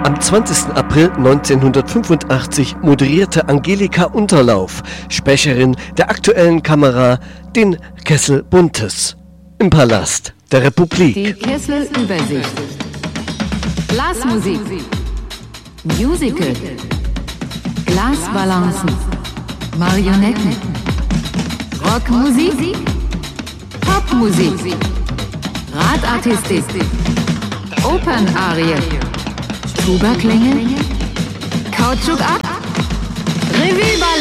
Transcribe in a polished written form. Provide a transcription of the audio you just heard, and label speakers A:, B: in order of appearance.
A: Am 20. April 1985 moderierte Angelika Unterlauf, Sprecherin der aktuellen Kamera, den Kessel Buntes im Palast der Republik.
B: Die Kesselübersicht. Blasmusik. Musical. Glasbalancen. Marionetten. Rockmusik. Popmusik. Radartistik. Opernarie. Tuba-Klänge. Kautschuk ab. Revue-Ballett.